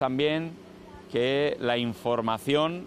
también que la información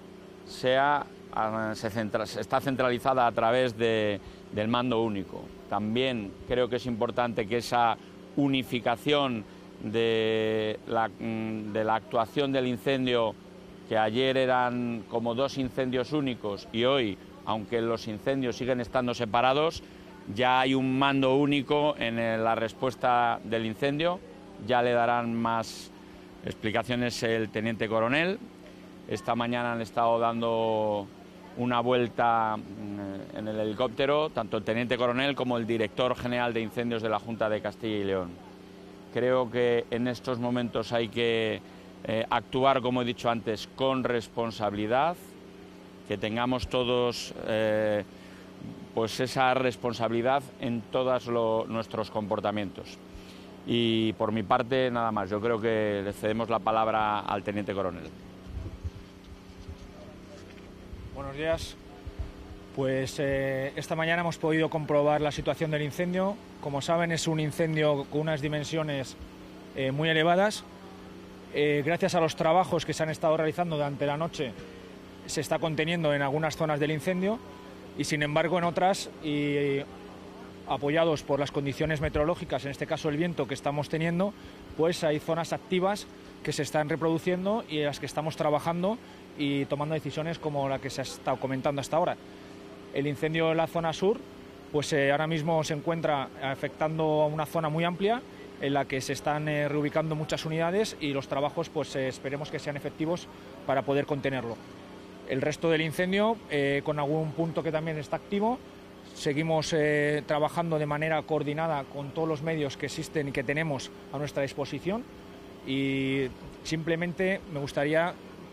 está centralizada a través del mando único. También creo que es importante que esa unificación de la actuación del incendio, que ayer eran como 2 incendios únicos y hoy, aunque los incendios siguen estando separados, ya hay un mando único en la respuesta del incendio. Ya le darán más explicaciones el teniente coronel. Esta mañana han estado dando una vuelta en el helicóptero, tanto el teniente coronel como el director general de incendios de la Junta de Castilla y León. Creo que en estos momentos hay que actuar, como he dicho antes, con responsabilidad, que tengamos todos pues esa responsabilidad en todos nuestros comportamientos. Y por mi parte, nada más. Yo creo que le cedemos la palabra al teniente coronel. Buenos días. Pues esta mañana hemos podido comprobar la situación del incendio. Como saben, es un incendio con unas dimensiones muy elevadas. Gracias a los trabajos que se han estado realizando durante la noche, se está conteniendo en algunas zonas del incendio y, sin embargo, en otras, apoyados por las condiciones meteorológicas, en este caso el viento que estamos teniendo, pues hay zonas activas que se están reproduciendo y en las que estamos trabajando y tomando decisiones como la que se ha estado comentando hasta ahora. El incendio en la zona sur, pues ahora mismo se encuentra afectando a una zona muy amplia en la que se están reubicando muchas unidades y los trabajos pues esperemos que sean efectivos para poder contenerlo. El resto del incendio, con algún punto que también está activo, seguimos trabajando de manera coordinada con todos los medios que existen y que tenemos a nuestra disposición, y simplemente me gustaría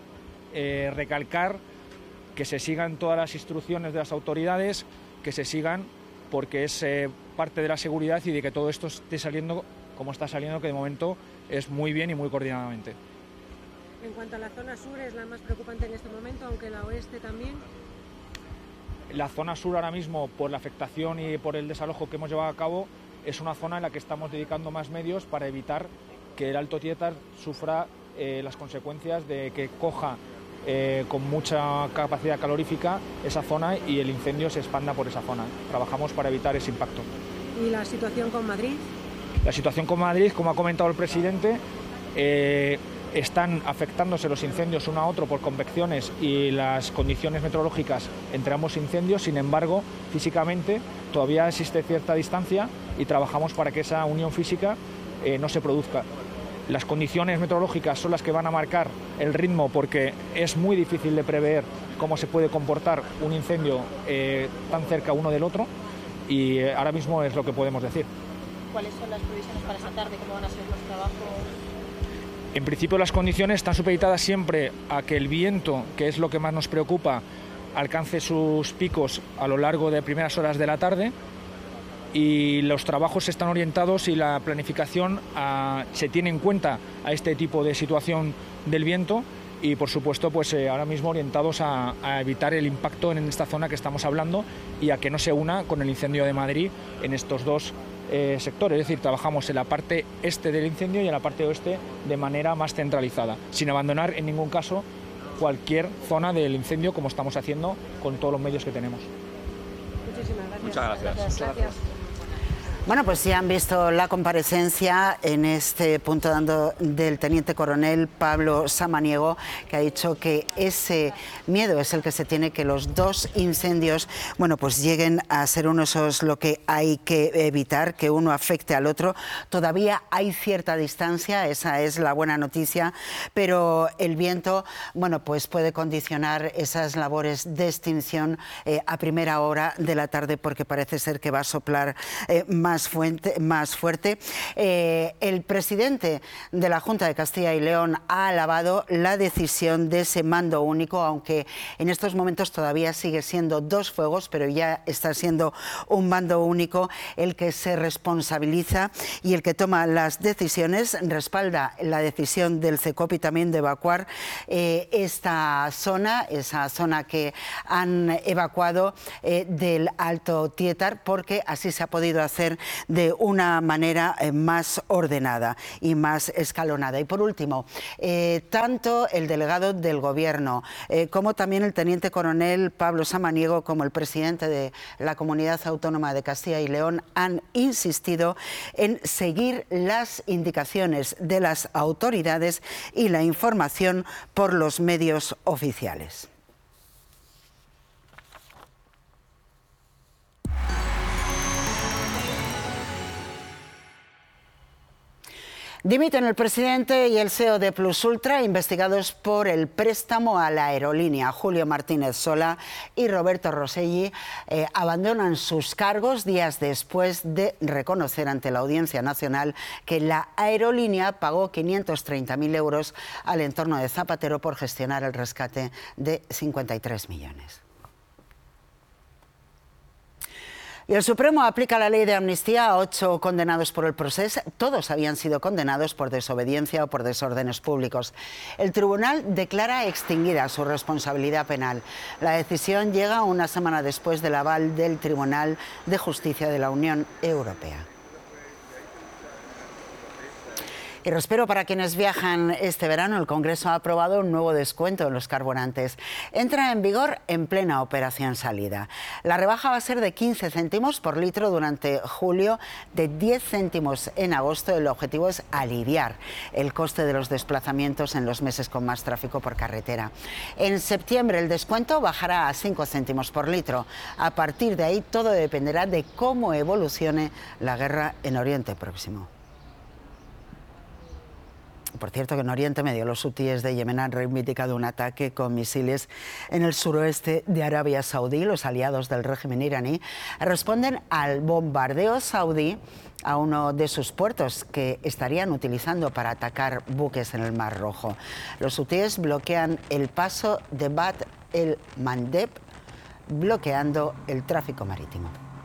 recalcar que se sigan todas las instrucciones de las autoridades, que se sigan, porque es parte de la seguridad y de que todo esto esté saliendo como está saliendo, que de momento es muy bien y muy coordinadamente. En cuanto a la zona sur, es la más preocupante en este momento, aunque la oeste también. La zona sur ahora mismo, por la afectación y por el desalojo que hemos llevado a cabo, es una zona en la que estamos dedicando más medios para evitar que el Alto Tietar sufra las consecuencias de que coja con mucha capacidad calorífica esa zona y el incendio se expanda por esa zona. Trabajamos para evitar ese impacto. ¿Y la situación con Madrid? La situación con Madrid, como ha comentado el presidente, están afectándose los incendios uno a otro por convecciones y las condiciones meteorológicas entre ambos incendios. Sin embargo, físicamente todavía existe cierta distancia y trabajamos para que esa unión física no se produzca. Las condiciones meteorológicas son las que van a marcar el ritmo, porque es muy difícil de prever cómo se puede comportar un incendio tan cerca uno del otro, y ahora mismo es lo que podemos decir. ¿Cuáles son las previsiones para esta tarde? ¿Cómo van a ser los trabajos? En principio las condiciones están supeditadas siempre a que el viento, que es lo que más nos preocupa, alcance sus picos a lo largo de primeras horas de la tarde, y los trabajos están orientados y la planificación se tiene en cuenta a este tipo de situación del viento y, por supuesto, pues ahora mismo orientados a evitar el impacto en esta zona que estamos hablando y a que no se una con el incendio de Madrid en estos dos sectores. Es decir, trabajamos en la parte este del incendio y en la parte oeste de manera más centralizada, sin abandonar en ningún caso cualquier zona del incendio, como estamos haciendo con todos los medios que tenemos. Muchísimas gracias. Muchas gracias. Gracias. Bueno, pues ya han visto la comparecencia en este punto dando del teniente coronel Pablo Samaniego, que ha dicho que ese miedo es el que se tiene, que los dos incendios, bueno, pues lleguen a ser uno, eso es lo que hay que evitar, que uno afecte al otro. Todavía hay cierta distancia, esa es la buena noticia, pero el viento, bueno, pues puede condicionar esas labores de extinción a primera hora de la tarde, porque parece ser que va a soplar más fuerte. El presidente de la Junta de Castilla y León ha alabado la decisión de ese mando único, aunque en estos momentos todavía sigue siendo dos fuegos, pero ya está siendo un mando único el que se responsabiliza y el que toma las decisiones. Respalda la decisión del CECOPI también de evacuar esa zona que han evacuado del Alto Tietar, porque así se ha podido hacer de una manera más ordenada y más escalonada. Y por último, tanto el delegado del Gobierno como también el teniente coronel Pablo Samaniego como el presidente de la Comunidad Autónoma de Castilla y León han insistido en seguir las indicaciones de las autoridades y la información por los medios oficiales. Dimiten el presidente y el CEO de Plus Ultra, investigados por el préstamo a la aerolínea. Julio Martínez Sola y Roberto Rosselli abandonan sus cargos días después de reconocer ante la Audiencia Nacional que la aerolínea pagó 530.000 euros al entorno de Zapatero por gestionar el rescate de 53 millones. Y el Supremo aplica la ley de amnistía a 8 condenados por el Procés. Todos habían sido condenados por desobediencia o por desórdenes públicos. El tribunal declara extinguida su responsabilidad penal. La decisión llega una semana después del aval del Tribunal de Justicia de la Unión Europea. Y respiro para quienes viajan este verano. El Congreso ha aprobado un nuevo descuento en los carburantes. Entra en vigor en plena operación salida. La rebaja va a ser de 15 céntimos por litro durante julio, de 10 céntimos en agosto. El objetivo es aliviar el coste de los desplazamientos en los meses con más tráfico por carretera. En septiembre el descuento bajará a 5 céntimos por litro. A partir de ahí todo dependerá de cómo evolucione la guerra en Oriente Próximo. Por cierto, que en Oriente Medio los hutíes de Yemen han reivindicado un ataque con misiles en el suroeste de Arabia Saudí. Los aliados del régimen iraní responden al bombardeo saudí a uno de sus puertos que estarían utilizando para atacar buques en el Mar Rojo. Los hutíes bloquean el paso de Bab el-Mandeb, bloqueando el tráfico marítimo.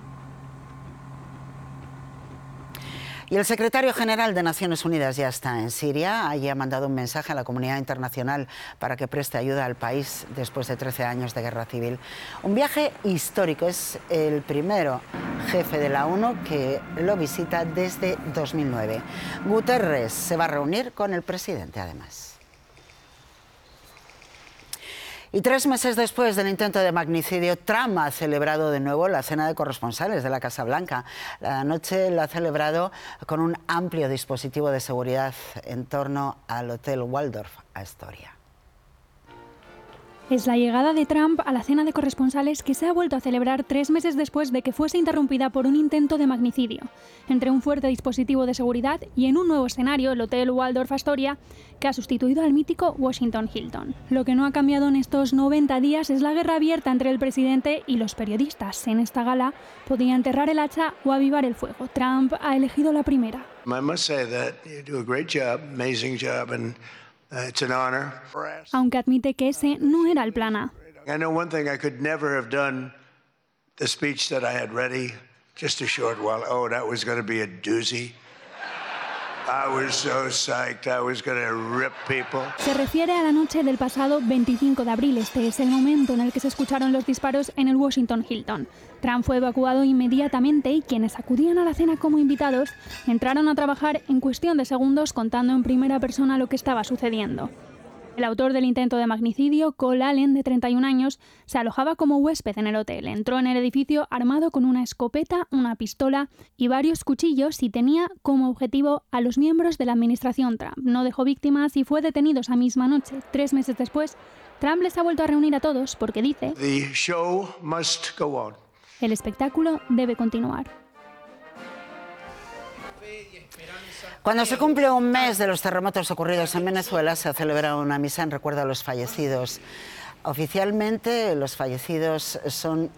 Y el secretario general de Naciones Unidas ya está en Siria. Allí ha mandado un mensaje a la comunidad internacional para que preste ayuda al país después de 13 años de guerra civil. Un viaje histórico. Es el primero jefe de la ONU que lo visita desde 2009. Guterres se va a reunir con el presidente, además. Y 3 meses después del intento de magnicidio, Trump ha celebrado de nuevo la cena de corresponsales de la Casa Blanca. La noche la ha celebrado con un amplio dispositivo de seguridad en torno al Hotel Waldorf Astoria. Es la llegada de Trump a la cena de corresponsales que se ha vuelto a celebrar 3 meses después de que fuese interrumpida por un intento de magnicidio. Entre un fuerte dispositivo de seguridad y en un nuevo escenario, el Hotel Waldorf Astoria, que ha sustituido al mítico Washington Hilton. Lo que no ha cambiado en estos 90 días es la guerra abierta entre el presidente y los periodistas. En esta gala podía enterrar el hacha o avivar el fuego. Trump ha elegido la primera. I must say that you do a great job, amazing job, and it's an honor. Aunque admite que ese no era el plan A. I know one thing, I could never have done the speech that I had ready just a short while. Oh, that was going to be a doozy. I was so psyched. I was going to rip people. Se refiere a la noche del pasado 25 de abril. Este es el momento en el que se escucharon los disparos en el Washington Hilton. Trump fue evacuado inmediatamente y quienes acudían a la cena como invitados entraron a trabajar en cuestión de segundos contando en primera persona lo que estaba sucediendo. El autor del intento de magnicidio, Cole Allen, de 31 años, se alojaba como huésped en el hotel. Entró en el edificio armado con una escopeta, una pistola y varios cuchillos y tenía como objetivo a los miembros de la administración Trump. No dejó víctimas y fue detenido esa misma noche. 3 meses después, Trump les ha vuelto a reunir a todos porque dice: The show must go on. El espectáculo debe continuar. Cuando se cumple un mes de los terremotos ocurridos en Venezuela, se ha celebrado una misa en recuerdo a los fallecidos. Oficialmente, los fallecidos son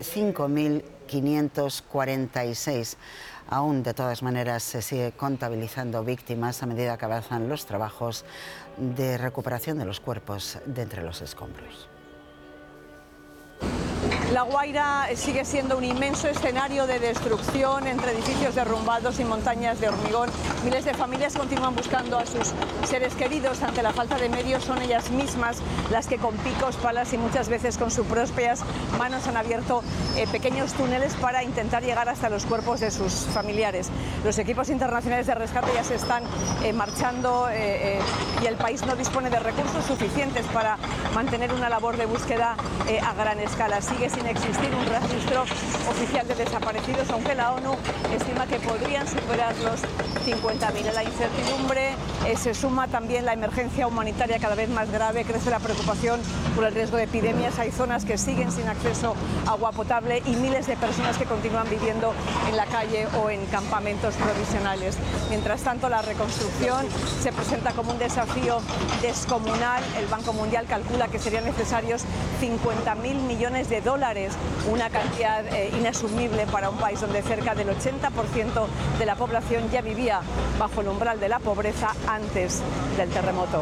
5.546. Aún, de todas maneras, se sigue contabilizando víctimas a medida que avanzan los trabajos de recuperación de los cuerpos de entre los escombros. La Guaira sigue siendo un inmenso escenario de destrucción entre edificios derrumbados y montañas de hormigón. Miles de familias continúan buscando a sus seres queridos. Ante la falta de medios son ellas mismas las que con picos, palas y muchas veces con sus propias manos han abierto pequeños túneles para intentar llegar hasta los cuerpos de sus familiares. Los equipos internacionales de rescate ya se están marchando y el país no dispone de recursos suficientes para mantener una labor de búsqueda a gran escala. Sigue sin existir un registro oficial de desaparecidos, aunque la ONU estima que podrían superar los 50.000. A la incertidumbre se suma también la emergencia humanitaria cada vez más grave, crece la preocupación por el riesgo de epidemias, hay zonas que siguen sin acceso a agua potable y miles de personas que continúan viviendo en la calle o en campamentos provisionales. Mientras tanto, la reconstrucción se presenta como un desafío descomunal. El Banco Mundial calcula que serían necesarios 50.000 millones de dólares, una cantidad inasumible para un país donde cerca del 80% de la población ya vivía bajo el umbral de la pobreza antes del terremoto.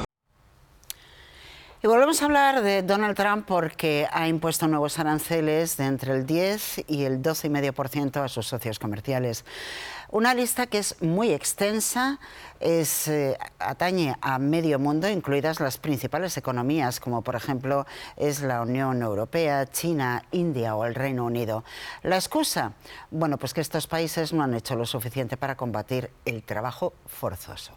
Y volvemos a hablar de Donald Trump porque ha impuesto nuevos aranceles de entre el 10 y el 12,5% a sus socios comerciales. Una lista que es muy extensa, atañe a medio mundo, incluidas las principales economías, como por ejemplo es la Unión Europea, China, India o el Reino Unido. ¿La excusa? Bueno, pues que estos países no han hecho lo suficiente para combatir el trabajo forzoso.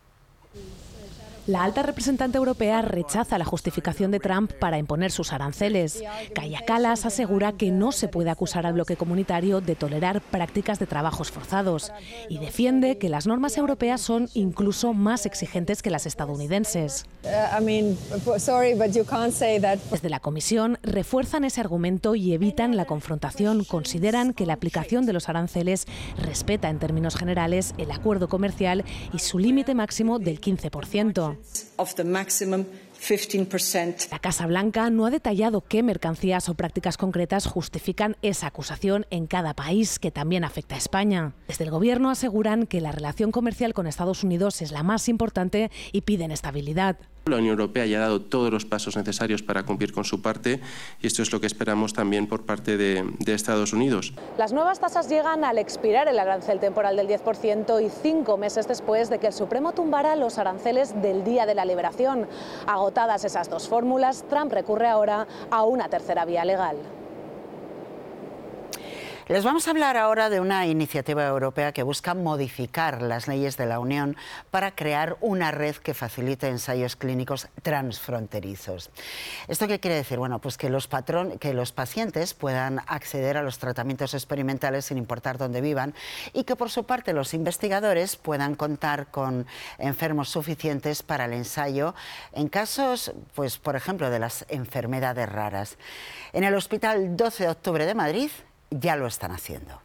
La alta representante europea rechaza la justificación de Trump para imponer sus aranceles. Kaja Kallas asegura que no se puede acusar al bloque comunitario de tolerar prácticas de trabajos forzados y defiende que las normas europeas son incluso más exigentes que las estadounidenses. Desde la Comisión refuerzan ese argumento y evitan la confrontación. Consideran que la aplicación de los aranceles respeta en términos generales el acuerdo comercial y su límite máximo del 15%. La Casa Blanca no ha detallado qué mercancías o prácticas concretas justifican esa acusación en cada país, que también afecta a España. Desde el Gobierno aseguran que la relación comercial con Estados Unidos es la más importante y piden estabilidad. La Unión Europea ya ha dado todos los pasos necesarios para cumplir con su parte y esto es lo que esperamos también por parte de Estados Unidos. Las nuevas tasas llegan al expirar el arancel temporal del 10% y 5 meses después de que el Supremo tumbara los aranceles del Día de la Liberación. Agotadas esas dos fórmulas, Trump recurre ahora a una tercera vía legal. Les vamos a hablar ahora de una iniciativa europea que busca modificar las leyes de la Unión para crear una red que facilite ensayos clínicos transfronterizos. ¿Esto qué quiere decir? Bueno, pues que los pacientes puedan acceder a los tratamientos experimentales sin importar dónde vivan y que por su parte los investigadores puedan contar con enfermos suficientes para el ensayo en casos, pues por ejemplo, de las enfermedades raras. En el Hospital 12 de Octubre de Madrid ya lo están haciendo.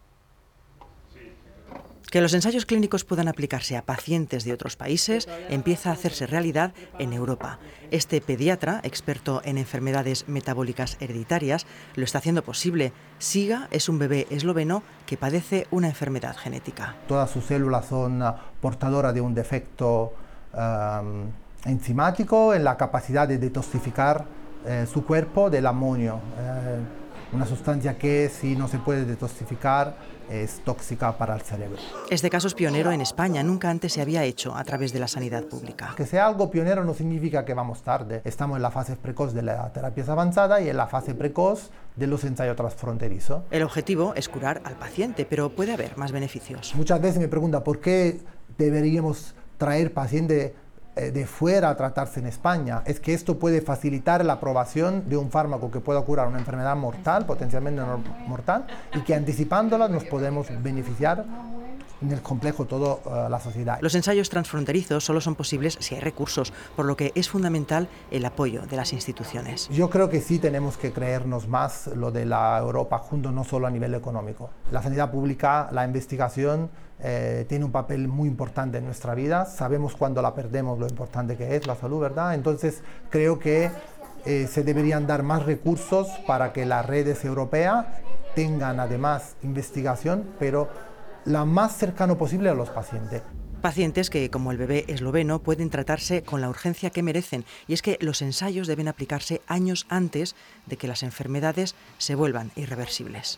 Que los ensayos clínicos puedan aplicarse a pacientes de otros países empieza a hacerse realidad en Europa. Este pediatra, experto en enfermedades metabólicas hereditarias, lo está haciendo posible. Siga es un bebé esloveno que padece una enfermedad genética. Todas sus células son portadoras de un defecto enzimático en la capacidad de detoxificar su cuerpo del amonio. Una sustancia que, si no se puede detoxificar, es tóxica para el cerebro. Este caso es pionero en España, nunca antes se había hecho a través de la sanidad pública. Que sea algo pionero no significa que vamos tarde. Estamos en la fase precoz de las terapias avanzadas y en la fase precoz de los ensayos transfronterizos. El objetivo es curar al paciente, pero puede haber más beneficios. Muchas veces me preguntan por qué deberíamos traer pacientes de fuera a tratarse en España. Es que esto puede facilitar la aprobación de un fármaco que pueda curar una enfermedad mortal, potencialmente mortal, y que anticipándola nos podemos beneficiar en el complejo toda la sociedad. Los ensayos transfronterizos solo son posibles si hay recursos, por lo que es fundamental el apoyo de las instituciones. Yo creo que sí tenemos que creernos más lo de la Europa junto, no solo a nivel económico. La sanidad pública, la investigación, tiene un papel muy importante en nuestra vida. Sabemos cuando la perdemos lo importante que es la salud, ¿verdad? Entonces creo que se deberían dar más recursos para que las redes europeas tengan además investigación, pero la más cercano posible a los pacientes. Pacientes que, como el bebé esloveno, pueden tratarse con la urgencia que merecen. Y es que los ensayos deben aplicarse años antes de que las enfermedades se vuelvan irreversibles.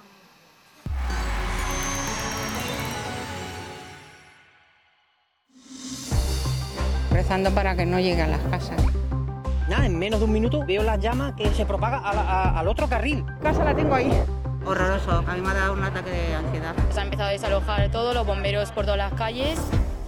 Rezando para que no llegue a las casas. Nada, en menos de un minuto veo la llama que se propaga al otro carril. Casa la tengo ahí. Horroroso, a mí me ha dado un ataque de ansiedad. Se ha empezado a desalojar todo, los bomberos por todas las calles.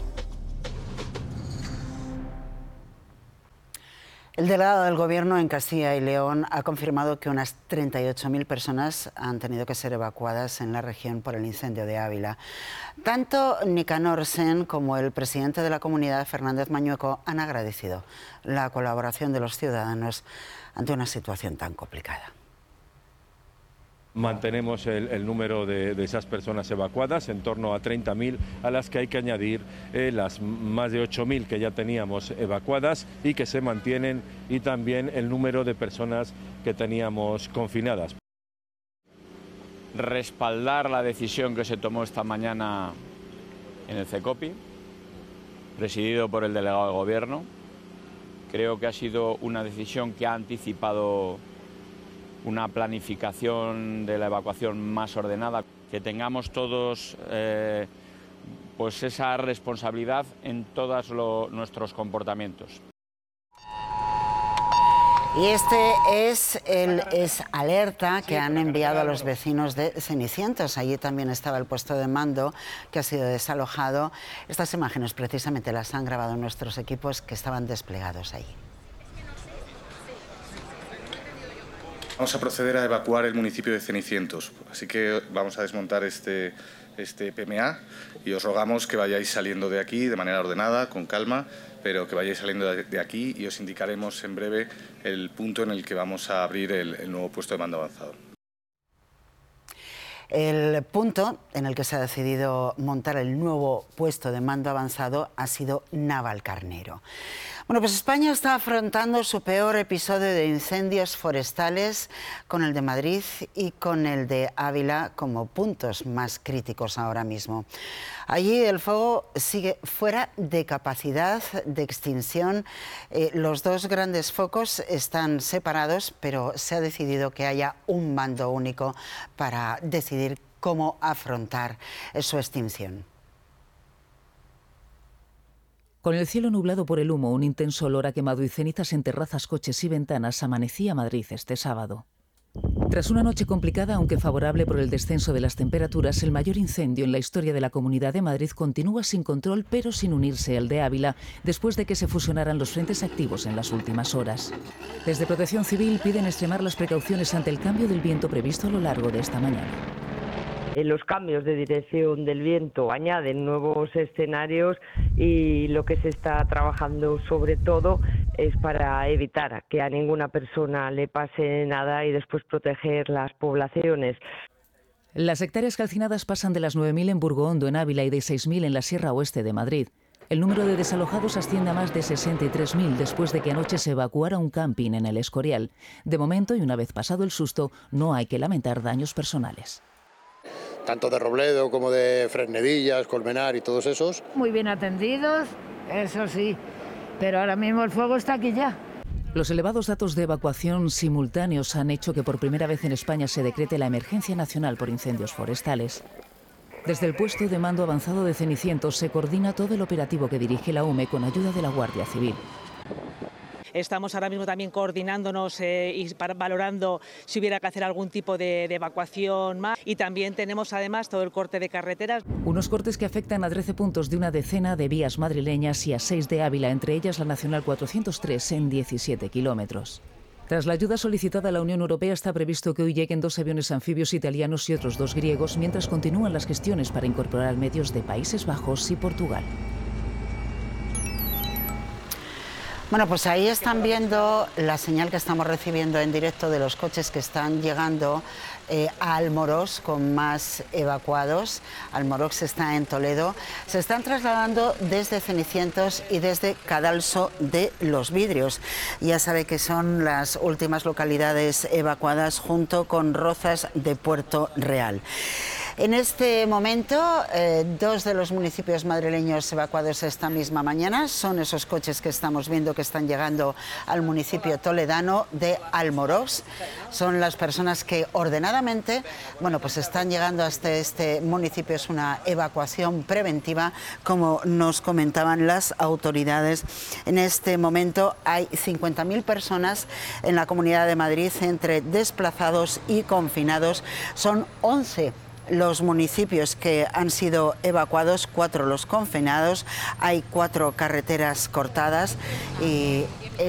El delegado del Gobierno en Castilla y León ha confirmado que unas 38.000 personas han tenido que ser evacuadas en la región por el incendio de Ávila. Tanto Nicanor Sen como el presidente de la comunidad, Fernández Mañueco, han agradecido la colaboración de los ciudadanos ante una situación tan complicada. Mantenemos el número de esas personas evacuadas, en torno a 30.000, a las que hay que añadir las más de 8.000 que ya teníamos evacuadas y que se mantienen, y también el número de personas que teníamos confinadas. Respaldar la decisión que se tomó esta mañana en el CECOPI, presidido por el delegado del Gobierno. Creo que ha sido una decisión que ha anticipado una planificación de la evacuación más ordenada, que tengamos todos pues esa responsabilidad en todos nuestros comportamientos. Y este es el alerta que han enviado a los vecinos de Cenicientos. Allí también estaba el puesto de mando que ha sido desalojado. Estas imágenes precisamente las han grabado nuestros equipos que estaban desplegados allí. Vamos a proceder a evacuar el municipio de Cenicientos, así que vamos a desmontar este PMA y os rogamos que vayáis saliendo de aquí de manera ordenada, con calma, pero que vayáis saliendo de aquí y os indicaremos en breve el punto en el que vamos a abrir el nuevo puesto de mando avanzado. El punto en el que se ha decidido montar el nuevo puesto de mando avanzado ha sido Navalcarnero. Bueno, pues España está afrontando su peor episodio de incendios forestales, con el de Madrid y con el de Ávila como puntos más críticos ahora mismo. Allí el fuego sigue fuera de capacidad de extinción. Los dos grandes focos están separados, pero se ha decidido que haya un mando único para decidir cómo afrontar su extinción. Con el cielo nublado por el humo, un intenso olor a quemado y cenizas en terrazas, coches y ventanas, amanecía Madrid este sábado. Tras una noche complicada, aunque favorable por el descenso de las temperaturas, el mayor incendio en la historia de la Comunidad de Madrid continúa sin control, pero sin unirse al de Ávila, después de que se fusionaran los frentes activos en las últimas horas. Desde Protección Civil piden extremar las precauciones ante el cambio del viento previsto a lo largo de esta mañana. Los cambios de dirección del viento añaden nuevos escenarios y lo que se está trabajando sobre todo es para evitar que a ninguna persona le pase nada y después proteger las poblaciones. Las hectáreas calcinadas pasan de las 9.000 en Burgohondo, en Ávila, y de 6.000 en la Sierra Oeste de Madrid. El número de desalojados asciende a más de 63.000 después de que anoche se evacuara un camping en el Escorial. De momento, y una vez pasado el susto, no hay que lamentar daños personales. Tanto de Robledo como de Fresnedillas, Colmenar y todos esos. Muy bien atendidos, eso sí, pero ahora mismo el fuego está aquí ya. Los elevados datos de evacuación simultáneos han hecho que por primera vez en España se decrete la emergencia nacional por incendios forestales. Desde el puesto de mando avanzado de Cenicientos se coordina todo el operativo que dirige la UME con ayuda de la Guardia Civil. Estamos ahora mismo también coordinándonos y valorando si hubiera que hacer algún tipo de evacuación más. Y también tenemos además todo el corte de carreteras. Unos cortes que afectan a 13 puntos de una decena de vías madrileñas y a 6 de Ávila, entre ellas la Nacional 403 en 17 kilómetros. Tras la ayuda solicitada a la Unión Europea, está previsto que hoy lleguen 2 aviones anfibios italianos y otros 2 griegos, mientras continúan las gestiones para incorporar medios de Países Bajos y Portugal. Bueno, pues ahí están viendo la señal que estamos recibiendo en directo de los coches que están llegando a Almorox con más evacuados. Almorox está en Toledo. Se están trasladando desde Cenicientos y desde Cadalso de los Vidrios. Ya sabe que son las últimas localidades evacuadas junto con Rozas de Puerto Real. En este momento, 2 de los municipios madrileños evacuados esta misma mañana son esos coches que estamos viendo que están llegando al municipio toledano de Almorós. Son las personas que ordenadamente, bueno, pues están llegando hasta este municipio. Es una evacuación preventiva, como nos comentaban las autoridades. En este momento hay 50.000 personas en la Comunidad de Madrid entre desplazados y confinados. Son 11 los municipios que han sido evacuados, 4 los confinados, hay 4 carreteras cortadas y